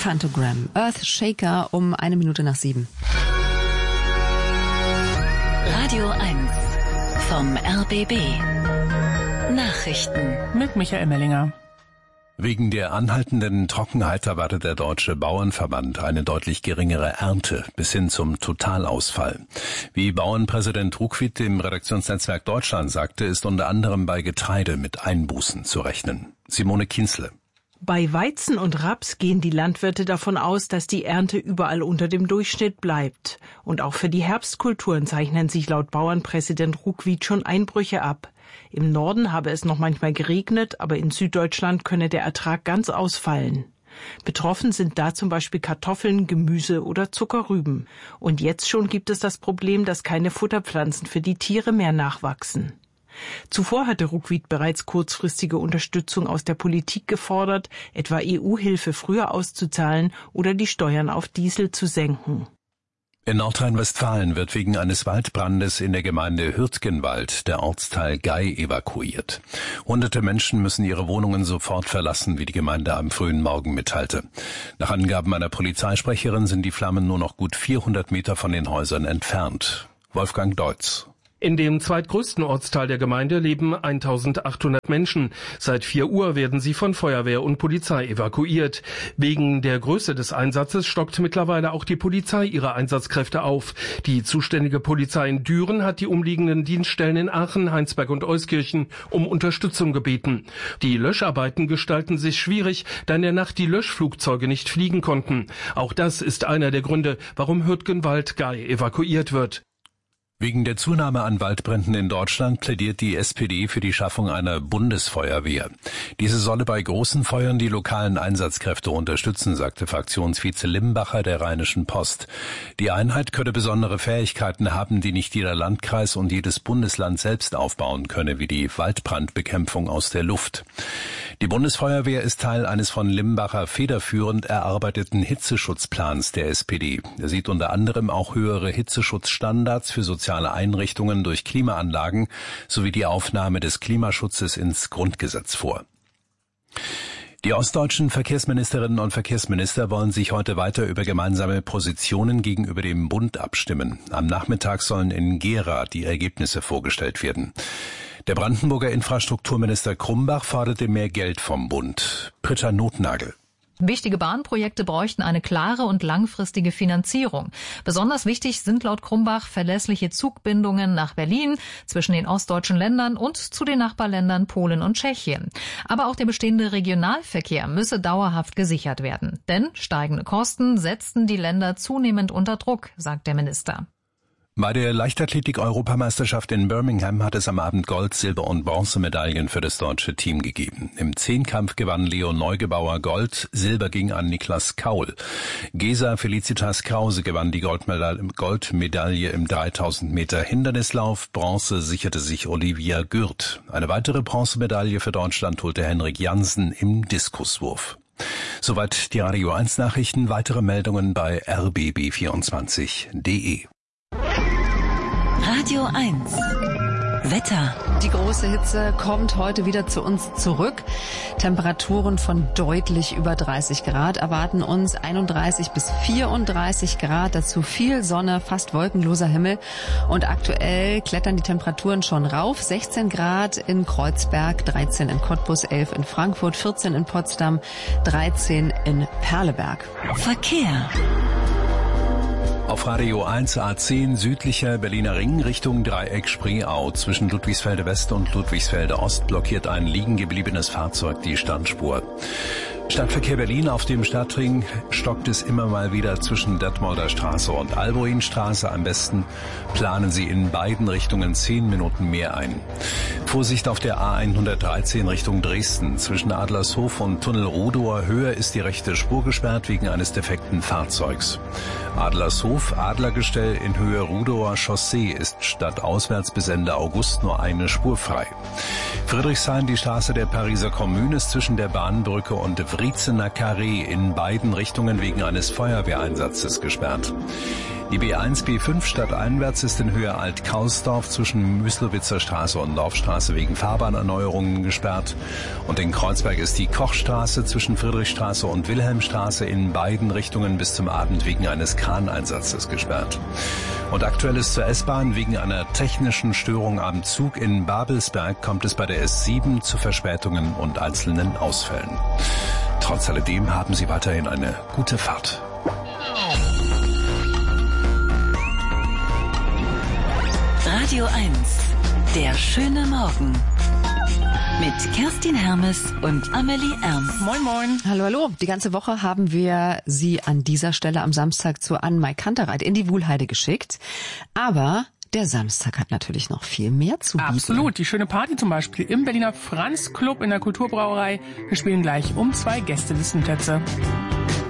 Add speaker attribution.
Speaker 1: Phantogram, Earthshaker um 7:01.
Speaker 2: Radio 1 vom RBB. Nachrichten
Speaker 3: mit Michael Mellinger.
Speaker 4: Wegen der anhaltenden Trockenheit erwartet der Deutsche Bauernverband eine deutlich geringere Ernte bis hin zum Totalausfall. Wie Bauernpräsident Ruckwied dem Redaktionsnetzwerk Deutschland sagte, ist unter anderem bei Getreide mit Einbußen zu rechnen. Simone Kienzle.
Speaker 3: Bei Weizen und Raps gehen die Landwirte davon aus, dass die Ernte überall unter dem Durchschnitt bleibt. Und auch für die Herbstkulturen zeichnen sich laut Bauernpräsident Ruckwied schon Einbrüche ab. Im Norden habe es noch manchmal geregnet, aber in Süddeutschland könne der Ertrag ganz ausfallen. Betroffen sind da zum Beispiel Kartoffeln, Gemüse oder Zuckerrüben. Und jetzt schon gibt es das Problem, dass keine Futterpflanzen für die Tiere mehr nachwachsen. Zuvor hatte Ruckwied bereits kurzfristige Unterstützung aus der Politik gefordert, etwa EU-Hilfe früher auszuzahlen oder die Steuern auf Diesel zu senken.
Speaker 4: In Nordrhein-Westfalen wird wegen eines Waldbrandes in der Gemeinde Hürtgenwald der Ortsteil Gey evakuiert. Hunderte Menschen müssen ihre Wohnungen sofort verlassen, wie die Gemeinde am frühen Morgen mitteilte. Nach Angaben einer Polizeisprecherin sind die Flammen nur noch gut 400 Meter von den Häusern entfernt. Wolfgang Deutz.
Speaker 5: In dem zweitgrößten Ortsteil der Gemeinde leben 1800 Menschen. Seit 4 Uhr werden sie von Feuerwehr und Polizei evakuiert. Wegen der Größe des Einsatzes stockt mittlerweile auch die Polizei ihre Einsatzkräfte auf. Die zuständige Polizei in Düren hat die umliegenden Dienststellen in Aachen, Heinsberg und Euskirchen um Unterstützung gebeten. Die Löscharbeiten gestalten sich schwierig, da in der Nacht die Löschflugzeuge nicht fliegen konnten. Auch das ist einer der Gründe, warum Hürtgenwald-Gey evakuiert wird.
Speaker 4: Wegen der Zunahme an Waldbränden in Deutschland plädiert die SPD für die Schaffung einer Bundesfeuerwehr. Diese solle bei großen Feuern die lokalen Einsatzkräfte unterstützen, sagte Fraktionsvize Limbacher der Rheinischen Post. Die Einheit könne besondere Fähigkeiten haben, die nicht jeder Landkreis und jedes Bundesland selbst aufbauen könne, wie die Waldbrandbekämpfung aus der Luft. Die Bundesfeuerwehr ist Teil eines von Limbacher federführend erarbeiteten Hitzeschutzplans der SPD. Er sieht unter anderem auch höhere Hitzeschutzstandards für soziale Einrichtungen durch Klimaanlagen sowie die Aufnahme des Klimaschutzes ins Grundgesetz vor. Die ostdeutschen Verkehrsministerinnen und Verkehrsminister wollen sich heute weiter über gemeinsame Positionen gegenüber dem Bund abstimmen. Am Nachmittag sollen in Gera die Ergebnisse vorgestellt werden. Der Brandenburger Infrastrukturminister Krumbach forderte mehr Geld vom Bund. Britta Nothnagel.
Speaker 6: Wichtige Bahnprojekte bräuchten eine klare und langfristige Finanzierung. Besonders wichtig sind laut Krumbach verlässliche Zugbindungen nach Berlin, zwischen den ostdeutschen Ländern und zu den Nachbarländern Polen und Tschechien. Aber auch der bestehende Regionalverkehr müsse dauerhaft gesichert werden. Denn steigende Kosten setzten die Länder zunehmend unter Druck, sagt der Minister.
Speaker 4: Bei der Leichtathletik-Europameisterschaft in Birmingham hat es am Abend Gold-, Silber- und Bronzemedaillen für das deutsche Team gegeben. Im Zehnkampf gewann Leo Neugebauer Gold, Silber ging an Niklas Kaul. Gesa Felicitas Krause gewann die Goldmedaille im 3000 Meter Hindernislauf, Bronze sicherte sich Olivia Gürt. Eine weitere Bronzemedaille für Deutschland holte Henrik Jansen im Diskuswurf. Soweit die Radio 1 Nachrichten, weitere Meldungen bei rbb24.de.
Speaker 2: Radio 1 Wetter.
Speaker 1: Die große Hitze kommt heute wieder zu uns zurück. Temperaturen von deutlich über 30 Grad erwarten uns, 31 bis 34 Grad, dazu viel Sonne, fast wolkenloser Himmel. Und aktuell klettern die Temperaturen schon rauf. 16 Grad in Kreuzberg, 13 in Cottbus, 11 in Frankfurt, 14 in Potsdam, 13 in Perleberg.
Speaker 2: Verkehr.
Speaker 4: Auf Radio 1 A10 südlicher Berliner Ring Richtung Dreieck Spreeau. Zwischen Ludwigsfelde West und Ludwigsfelde Ost blockiert ein liegen gebliebenes Fahrzeug die Standspur. Stadtverkehr Berlin auf dem Stadtring stockt es immer mal wieder zwischen Detmolder Straße und Alboinstraße. Am besten planen Sie in beiden Richtungen 10 Minuten mehr ein. Vorsicht auf der A113 Richtung Dresden. Zwischen Adlershof und Tunnel Rudower Höhe ist die rechte Spur gesperrt wegen eines defekten Fahrzeugs. Adlershof, Adlergestell in Höhe Rudower Chaussee ist stadtauswärts bis Ende August nur eine Spur frei. Friedrichshain, die Straße der Pariser Kommune, ist zwischen der Bahnbrücke und Wriezener Carré in beiden Richtungen wegen eines Feuerwehreinsatzes gesperrt. Die B1, B5 stadteinwärts ist in Höhe Alt-Kausdorf zwischen Müslowitzer Straße und Dorfstraße wegen Fahrbahnerneuerungen gesperrt. Und in Kreuzberg ist die Kochstraße zwischen Friedrichstraße und Wilhelmstraße in beiden Richtungen bis zum Abend wegen eines Kraneinsatzes gesperrt. Und aktuell ist zur S-Bahn wegen einer technischen Störung am Zug in Babelsberg kommt es bei der S7 zu Verspätungen und einzelnen Ausfällen. Trotz alledem haben Sie weiterhin eine gute Fahrt.
Speaker 2: Radio 1, der schöne Morgen. Mit Kerstin Hermes und Amelie Ernst.
Speaker 3: Moin, moin.
Speaker 1: Hallo, hallo. Die ganze Woche haben wir Sie an dieser Stelle am Samstag zur Ann-Mai-Kantereit in die Wuhlheide geschickt. Aber der Samstag hat natürlich noch viel mehr zu bieten.
Speaker 7: Absolut. Die schöne Party zum Beispiel im Berliner Franz Club in der Kulturbrauerei. Wir spielen gleich um 2 Gästelistentänze.